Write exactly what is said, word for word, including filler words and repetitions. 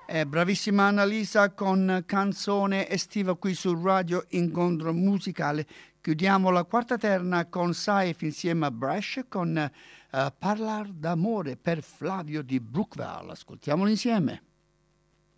Eh, bravissima Annalisa con canzone estiva qui su Radio Incontro Musicale. Chiudiamo la quarta terna con Saif insieme a Brash con uh, Parlar d'amore per Flavio di Brookville. Ascoltiamolo insieme.